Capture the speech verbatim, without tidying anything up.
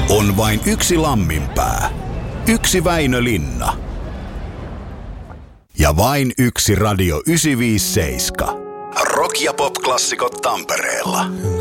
On vain yksi Lamminpää, yksi Väinö Linna ja vain yksi Radio yhdeksänsataaviisikymmentäseitsemän. Rock- ja pop-klassikot Tampereella.